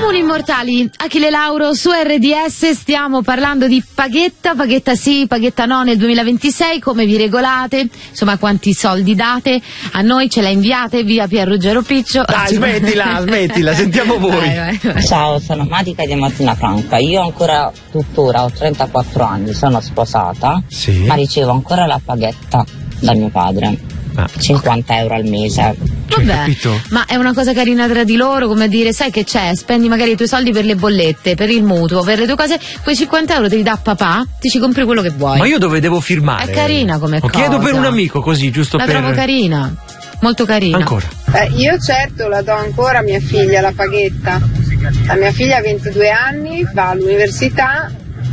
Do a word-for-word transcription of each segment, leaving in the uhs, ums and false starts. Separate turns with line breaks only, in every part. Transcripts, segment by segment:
Comuni immortali, Achille Lauro su R D S, stiamo parlando di paghetta, paghetta sì, paghetta no nel duemilaventisei, come vi regolate, insomma quanti soldi date, a noi ce la inviate via Pier Ruggero Piccio.
Dai, smettila, smettila, sentiamo voi.
Vai, vai, vai.
Ciao, sono Matica di Martina Franca, io ancora tuttora ho trentaquattro anni, sono sposata,
Sì.
ma ricevo ancora la paghetta da mio padre.
Ah,
cinquanta euro al mese.
Cioè,
Vabbè,
capito?
ma è una cosa carina tra di loro, come dire, sai che c'è, spendi magari i tuoi soldi per le bollette, per il mutuo, per le tue cose, quei cinquanta euro te li dà papà, ti ci compri quello che vuoi.
Ma io dove devo firmare?
È carina come
Lo
cosa.
chiedo per un amico, così, giusto
La
per...
trovo carina, molto carina.
Ancora.
Eh, io certo la do ancora a mia figlia la paghetta. La mia figlia ha ventidue anni, va all'università,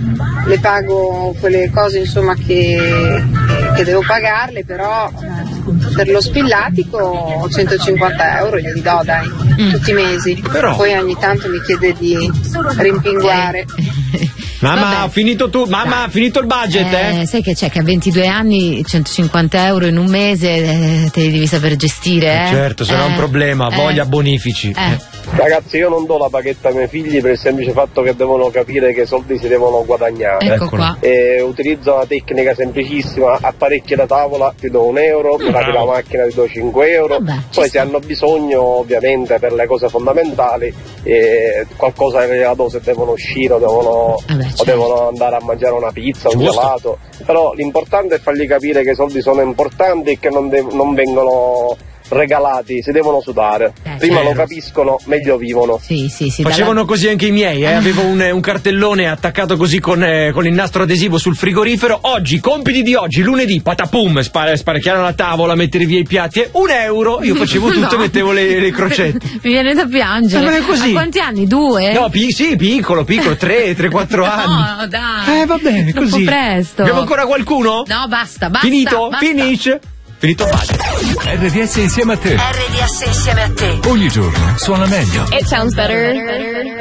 le pago quelle cose insomma che, che devo pagarle, però per lo spillatico centocinquanta euro glieli do, dai,
Mm.
tutti i mesi.
Però-
Poi ogni tanto mi chiede di rimpinguare.
Mamma,
Vabbè.
ha finito tu, mamma, ha finito il budget, eh?
Eh, sai che c'è che a ventidue anni centocinquanta euro in un mese eh, te li devi saper gestire, eh?
Certo, se no è un
Eh,
problema,
eh,
voglia bonifici.
eh.
Ragazzi, io non do la paghetta ai miei figli per il semplice fatto che devono capire che i soldi si devono guadagnare.
Ecco
Eccolo.
qua.
E utilizzo una tecnica semplicissima: apparecchi la tavola, ti do un euro, me la
Bravo.
la macchina ti do cinque euro.
Vabbè, ci
Poi se
sta.
hanno bisogno, ovviamente per le cose fondamentali, eh, qualcosa che la do se devono uscire o devono,
Vabbè,
o
certo.
devono andare a mangiare una pizza, un
Giusto.
gelato. Però l'importante è fargli capire che i soldi sono importanti e che non, de- non vengono regalati, si devono sudare.
Eh,
Prima
certo.
lo capiscono, meglio vivono.
Sì, sì, sì.
Facevano così anche i miei, eh? Avevo un, un cartellone attaccato così con, eh, con il nastro adesivo sul frigorifero. Oggi, compiti di oggi, lunedì, patapum, spare, sparecchiare la tavola, mettere via i piatti, eh, un euro, io facevo tutto e
No.
mettevo le, le crocette.
Mi viene da piangere.
Ma non è così.
A quanti anni? Due?
No, pi- sì, piccolo, piccolo, tre, tre, quattro anni.
No, dai.
Eh, va bene,
Troppo
così.
presto.
Abbiamo ancora qualcuno?
No, basta, basta.
Finito?
basta.
Finish? Finito il budget.
R D S insieme a te.
R D S insieme a te.
Ogni giorno suona meglio.
It sounds better.